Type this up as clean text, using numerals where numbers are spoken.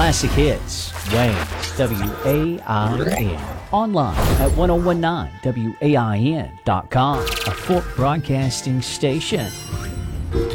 Classic Hits, Wayne, WAIN. Online at 1019WAIN.com, a Fort Broadcasting station.